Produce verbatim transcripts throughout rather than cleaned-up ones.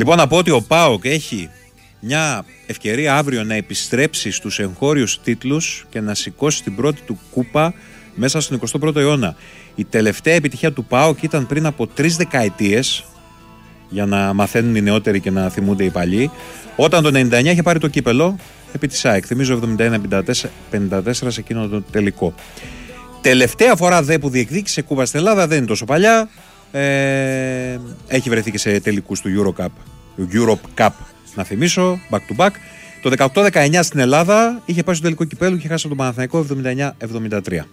Λοιπόν, να πω ότι ο ΠΑΟΚ έχει μια ευκαιρία αύριο να επιστρέψει στους εγχώριους τίτλους και να σηκώσει την πρώτη του κούπα μέσα στον εικοστό πρώτο αιώνα. Η τελευταία επιτυχία του ΠΑΟΚ ήταν πριν από τρεις δεκαετίες, για να μαθαίνουν οι νεότεροι και να θυμούνται οι παλιοί, όταν το ενενήντα εννιά είχε πάρει το κύπελο επί της ΑΕΚ. Θυμίζω εβδομήντα ένα πενήντα τέσσερα σε εκείνο το τελικό. Τελευταία φορά δε που διεκδίκησε κούπα στην Ελλάδα δεν είναι τόσο παλιά. Ε, έχει βρεθεί και σε τελικούς του Eurocup, του Europe Cup, να θυμίσω, back to back. Το δεκαοκτώ δεκαεννιά στην Ελλάδα είχε πάει στο τελικό κυπέλου και είχε χάσει τον Παναθηναϊκό εβδομήντα εννιά εβδομήντα τρία.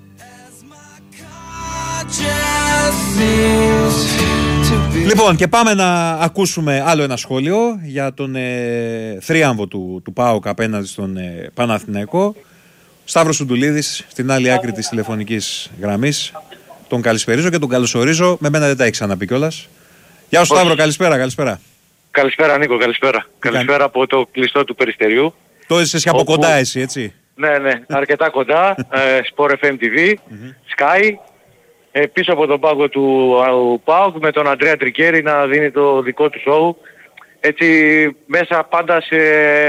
Λοιπόν, και πάμε να ακούσουμε άλλο ένα σχόλιο για τον ε, θρίαμβο του, του ΠΑΟΚ απέναντι στον ε, Παναθηναϊκό. Σταύρος Σουντουλίδης στην άλλη άκρη της τηλεφωνικής γραμμής. Τον καλησπερίζω και τον καλωσορίζω. Με μένα δεν τα έχει ξαναπεί κιόλας. Γεια σου Σταύρο, καλησπέρα, καλησπέρα. Καλησπέρα Νίκο, καλησπέρα. Καλησπέρα από το κλειστό του Περιστεριού. Το είσαι και από όπου... κοντά εσύ, έτσι. Ναι, ναι, αρκετά κοντά. ε, Sport εφ εμ τι βι, Sky. Ε, πίσω από τον πάγκο του ΠΑΟΚ με τον Αντρέα Τρικέρι να δίνει το δικό του σοου. Έτσι μέσα πάντα σε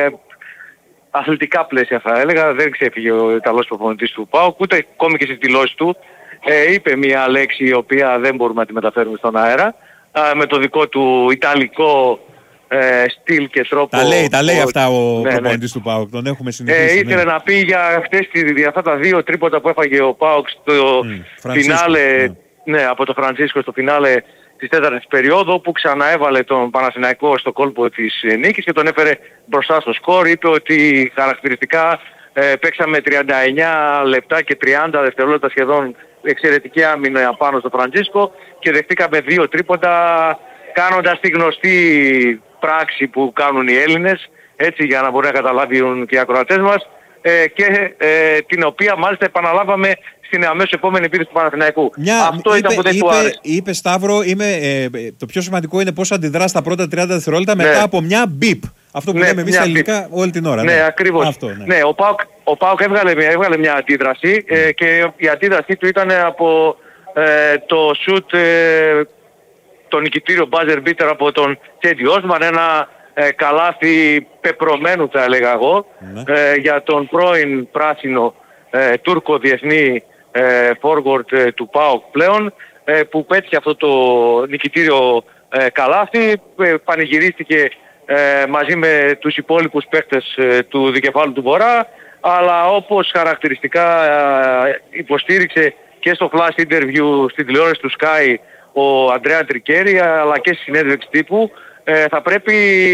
αθλητικά πλαίσια θα έλεγα. Δεν ξέφυγε ο Ιταλός προπονητής του ΠΑΟΚ, ούτε ακόμη και στις δηλώσεις του. Ε, είπε μια λέξη η οποία δεν μπορούμε να τη μεταφέρουμε στον αέρα. Α, με το δικό του ιταλικό ε, στυλ και τρόπο. Τα λέει, τα λέει ο, αυτά ο ναι, προπονητής ναι. του ΠΑΟΚ, τον έχουμε συνηθίσει. Ε, ήθελε ναι. να πει για, αυτές, για αυτά τα δύο τρίποτα που έφαγε ο ΠΑΟΚ στο mm, φινάλε, ναι. ναι, από το Φρανσίσκο στο φινάλε της τέταρτης περίοδου, που ξαναέβαλε τον Παναθηναϊκό στο κόλπο της νίκης και τον έφερε μπροστά στο σκορ. Είπε ότι χαρακτηριστικά ε, παίξαμε τριάντα εννιά λεπτά και τριάντα δευτερόλεπτα σχεδόν εξαιρετική άμυνα πάνω στο Φρανσίσκο και δεχτήκαμε δύο τρίποτα, κάνοντας τη γνωστή πράξη που κάνουν οι Έλληνες, έτσι για να μπορεί να καταλάβουν και οι ακροατές μας, ε, και ε, την οποία μάλιστα επαναλάβαμε στην αμέσως επόμενη επίθεση του Παναθηναϊκού. Μια, Αυτό είπε, ήταν που δεν είπε, του άρεσε. Είπε Σταύρο, είμαι, ε, το πιο σημαντικό είναι πώς αντιδρά στα πρώτα τριάντα δευτερόλεπτα ναι. μετά από μια μπιπ. Αυτό που ναι, λέμε εμείς στα ελληνικά όλη την ώρα. Ναι, ναι. ακριβώς. Αυτό, ναι. ναι, ο ΠΑΟΚ, ο ΠΑΟΚ έβγαλε, έβγαλε μια αντίδραση mm. ε, και η αντίδρασή του ήταν από ε, το σουτ, ε, το νικητήριο buzzer beater από τον Τσέντι Όσμαν, ένα ε, καλάθι πεπρωμένου θα έλεγα εγώ, mm. ε, για τον πρώην πράσινο ε, Τούρκο διεθνή ε, forward ε, του ΠΑΟΚ πλέον, ε, που πέτυχε αυτό το νικητήριο ε, καλάθι, ε, πανηγυρίστηκε Ε, μαζί με τους υπόλοιπους παίκτες ε, του δικεφάλου του Βορρά, αλλά όπως χαρακτηριστικά ε, υποστήριξε και στο flash interview στην τηλεόραση του Sky ο Αντρέα Τρικέρι, αλλά και στη συνέντευξη τύπου, ε, θα πρέπει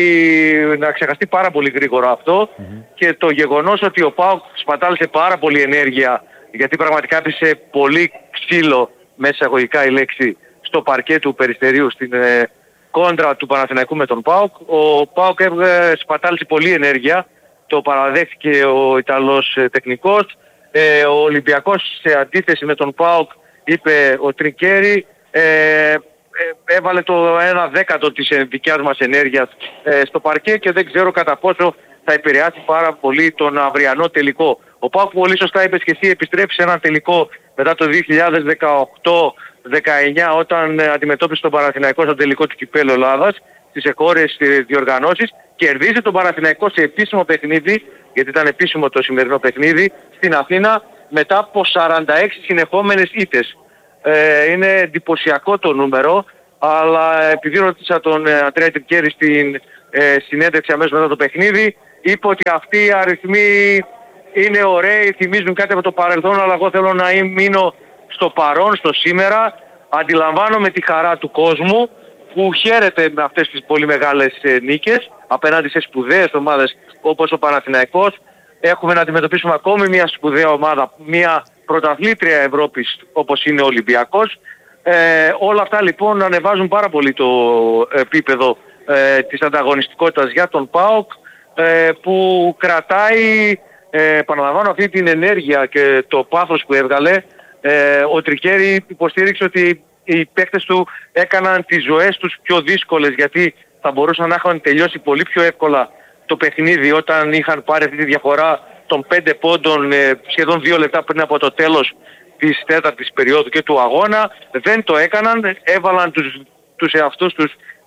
να ξεχαστεί πάρα πολύ γρήγορα αυτό mm-hmm. και το γεγονός ότι ο ΠΑΟΚ σπατάλησε πάρα πολύ ενέργεια, γιατί πραγματικά έπεσε πολύ ξύλο, μέσα εισαγωγικά η λέξη, στο παρκέ του Περιστερίου στην ε, κόντρα του Παναθηναϊκού με τον ΠΑΟΚ. Ο ΠΑΟΚ σπατάλησε πολλή ενέργεια, το παραδέχθηκε ο Ιταλός ε, τεχνικός. Ε, ο Ολυμπιακός σε αντίθεση με τον ΠΑΟΚ, είπε ο Τρικέρι, ε, ε, έβαλε το ένα δέκατο της ε, δικιάς μας ενέργειας ε, στο παρκέ και δεν ξέρω κατά πόσο θα επηρεάσει πάρα πολύ τον αυριανό τελικό. Ο ΠΑΟΚ, πολύ σωστά είπες και εσύ, επιστρέφει σε ένα τελικό μετά το δύο χιλιάδες δεκαοκτώ δεκαεννιά, όταν αντιμετώπισε τον Παναθηναϊκό στο τελικό του Κυπέλλου Ελλάδας στις εγχώριες διοργανώσεις, κερδίζει τον Παναθηναϊκό σε επίσημο παιχνίδι, γιατί ήταν επίσημο το σημερινό παιχνίδι, στην Αθήνα, μετά από σαράντα έξι συνεχόμενες ήττες. Ε, είναι εντυπωσιακό το νούμερο, αλλά επειδή ρώτησα τον Αντρέα Τρικέρι στην ε, συνέντευξη αμέσως μετά το παιχνίδι, είπε ότι αυτοί οι αριθμοί είναι ωραίοι, θυμίζουν κάτι από το παρελθόν, αλλά εγώ θέλω να μείνω στο παρόν, στο σήμερα. Αντιλαμβάνομαι τη χαρά του κόσμου που χαίρεται με αυτές τις πολύ μεγάλες ε, νίκες απέναντι σε σπουδαίες ομάδες όπως ο Παναθηναϊκός. Έχουμε να αντιμετωπίσουμε ακόμη μια σπουδαία ομάδα, μια πρωταθλήτρια Ευρώπης όπως είναι ο Ολυμπιακός. Ε, όλα αυτά λοιπόν ανεβάζουν πάρα πολύ το επίπεδο ε, της ανταγωνιστικότητας για τον ΠΑΟΚ, ε, που κρατάει, ε, επαναλαμβάνω, αυτή την ενέργεια και το πάθος που έβγαλε. Ε, ο Τρικέρι υποστήριξε ότι οι παίκτες του έκαναν τις ζωές τους πιο δύσκολες, γιατί θα μπορούσαν να είχαν τελειώσει πολύ πιο εύκολα το παιχνίδι όταν είχαν πάρει αυτή τη διαφορά των πέντε πόντων ε, σχεδόν δύο λεπτά πριν από το τέλος της τέταρτης περίοδου και του αγώνα. Δεν το έκαναν, έβαλαν τους, τους εαυτούς τους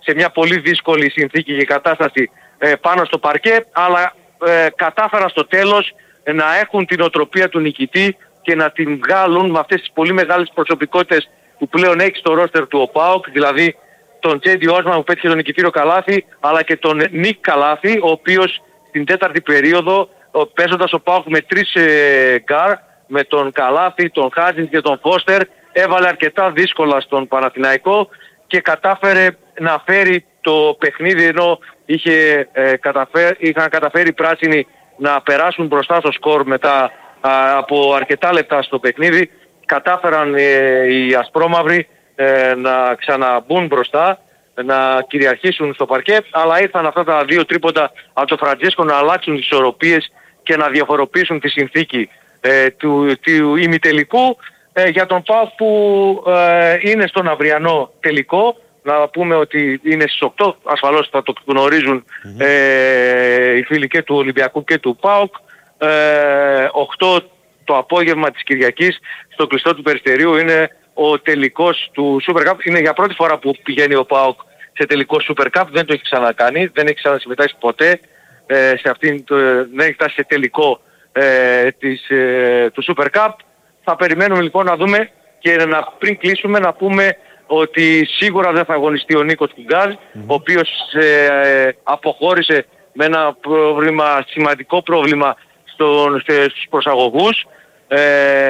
σε μια πολύ δύσκολη συνθήκη και κατάσταση ε, πάνω στο παρκέ, αλλά ε, κατάφεραν στο τέλος να έχουν την οτροπία του νικητή και να την βγάλουν με αυτές τις πολύ μεγάλες προσωπικότητες που πλέον έχει στο ρόστερ του ο ΠΑΟΚ, δηλαδή τον Τσέντι Όσμαν που πέτυχε τον νικητήριο καλάθι, αλλά και τον Νίκ Καλάθι, ο οποίος στην τέταρτη περίοδο, παίζοντας ο ΠΑΟΚ με τρεις ε, γκάρ, με τον Καλάθι, τον Χάτζιν και τον Φώστερ, έβαλε αρκετά δύσκολα στον Παναθηναϊκό και κατάφερε να φέρει το παιχνίδι, ενώ είχε, ε, καταφέρει, είχαν καταφέρει οι πράσινοι να περάσουν μπροστά στο σκορ μετά α, από αρκετά λεπτά στο παιχνίδι. Κατάφεραν ε, οι ασπρόμαυροι ε, να ξαναμπούν μπροστά, να κυριαρχήσουν στο παρκέ, αλλά ήρθαν αυτά τα δύο τρίποντα από τον Φραντζέσκο να αλλάξουν τις ισορροπίες και να διαφοροποιήσουν τη συνθήκη ε, του, του ημιτελικού ε, για τον ΠΑΟΚ που ε, είναι στον αυριανό τελικό. Να πούμε ότι είναι στις οκτώ, ασφαλώς θα το γνωρίζουν mm-hmm. ε, οι φίλοι και του Ολυμπιακού και του ΠΑΟΚ. Ε, οκτώ το απόγευμα της Κυριακής στο κλειστό του Περιστερίου είναι ο τελικός του Super Cup. Είναι για πρώτη φορά που πηγαίνει ο ΠΑΟΚ σε τελικό Super Cup, δεν το έχει ξανακάνει, δεν έχει ξανασυμμετάσχει ποτέ ε, σε αυτήν, το, δεν έχει φτάσει σε τελικό ε, της, ε, του Super Cup. Θα περιμένουμε λοιπόν να δούμε και να, πριν κλείσουμε να πούμε ότι σίγουρα δεν θα αγωνιστεί ο Νίκος Κουγκάζ, mm-hmm. ο οποίος ε, αποχώρησε με ένα πρόβλημα, σημαντικό πρόβλημα στον, στους προσαγωγούς. Ε,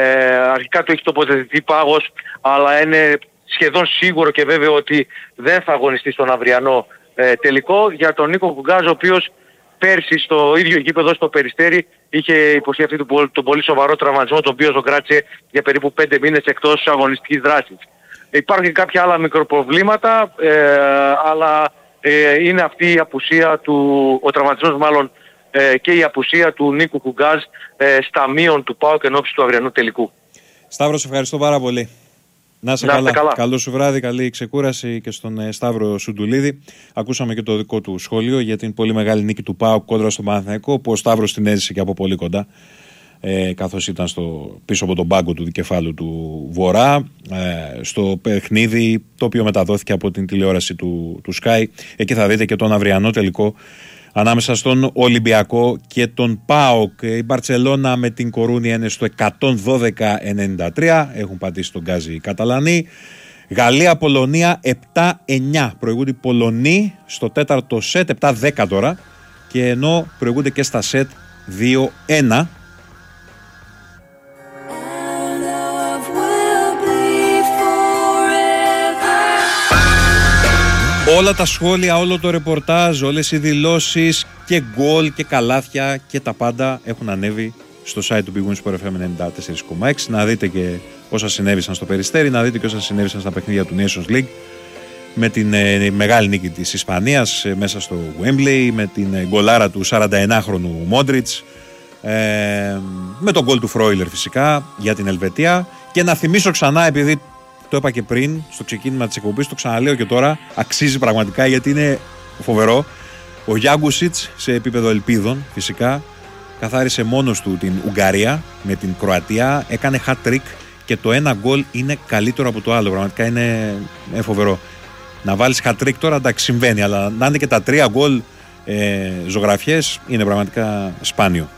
αρχικά του έχει τοποθετηθεί πάγος, αλλά είναι σχεδόν σίγουρο και βέβαιο ότι δεν θα αγωνιστεί στον αυριανό ε, τελικό. Για τον Νίκο Κουγκάζ, ο οποίος πέρσι στο ίδιο γήπεδο στο Περιστέρι είχε υποστεί αυτή τον, τον πολύ σοβαρό τραυματισμό, τον οποίο τον κράτησε για περίπου πέντε μήνες εκτός αγωνιστικής δράσης. Υπάρχουν κάποια άλλα μικροπροβλήματα, ε, αλλά ε, είναι αυτή η απουσία του, ο τραυματισμός μάλλον ε, και η απουσία του Νίκου Κουγκάζ ε, στα μείον του ΠΑΟΚ εν ώψη του αυριανού τελικού. Σταύρο, σε ευχαριστώ πάρα πολύ. Να είσαι καλά. καλά. Καλό σου βράδυ, καλή ξεκούραση και στον ε, Σταύρο Σουντουλίδη. Ακούσαμε και το δικό του σχόλιο για την πολύ μεγάλη νίκη του ΠΑΟΚ κόντρα στον Παναθηναϊκό, που ο Σταύρος την έζησε και από πολύ κοντά. Ε, καθώς ήταν στο, πίσω από τον πάγκο του δικεφάλου του Βορρά ε, στο παιχνίδι το οποίο μεταδόθηκε από την τηλεόραση του, του Sky. Εκεί θα δείτε και τον αυριανό τελικό ανάμεσα στον Ολυμπιακό και τον ΠΑΟΚ. Η Μπαρτσελώνα με την Κορούνια είναι στο εκατόν δώδεκα ενενήντα τρία, έχουν πατήσει τον γκάζι οι Καταλανοί. Γαλλία-Πολωνία επτά εννιά, προηγούνται οι Πολωνοί στο τέταρτο σετ, επτά δέκα τώρα, και ενώ προηγούνται και στα σετ δύο ένα. Όλα τα σχόλια, όλο το ρεπορτάζ, όλες οι δηλώσεις και γκολ και καλάθια και τα πάντα έχουν ανέβει στο site του Big Win Sport εφ εμ ενενήντα τέσσερα κόμμα έξι. Να δείτε και όσα συνέβησαν στο Περιστέρι, να δείτε και όσα συνέβησαν στα παιχνίδια του Nations League, με την ε, μεγάλη νίκη της Ισπανίας ε, μέσα στο Wembley, με την ε, γκολάρα του σαρανταενάχρονου Μόντριτς, ε, με τον γκολ του Φρόιλερ φυσικά για την Ελβετία. Και να θυμίσω ξανά, επειδή το είπα και πριν στο ξεκίνημα της εκπομπής, το ξαναλέω και τώρα, αξίζει πραγματικά γιατί είναι φοβερό. Ο Γιάγκουσιτς σε επίπεδο ελπίδων φυσικά καθάρισε μόνος του την Ουγγαρία με την Κροατία, έκανε hat-trick και το ένα γκολ είναι καλύτερο από το άλλο. Πραγματικά είναι, είναι φοβερό. Να βάλεις hat-trick τώρα, εντάξει, συμβαίνει, αλλά να είναι και τα τρία γκολ ε, ζωγραφιές είναι πραγματικά σπάνιο.